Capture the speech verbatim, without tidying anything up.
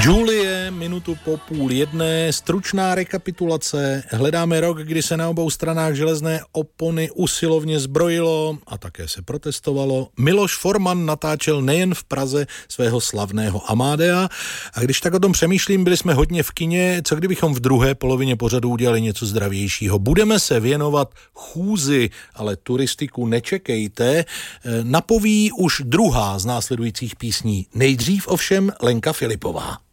Julie, minutu po půl jedné, stručná rekapitulace. Hledáme rok, kdy se na obou stranách železné opony usilovně zbrojilo a také se protestovalo. Miloš Forman natáčel nejen v Praze svého slavného Amadea. A když tak o tom přemýšlím, byli jsme hodně v kině. Co kdybychom v druhé polovině pořadu udělali něco zdravějšího? Budeme se věnovat chůzi, ale turistiku nečekejte. Napoví už druhá z následujících písní. Nejdřív ovšem Lenka Filipová.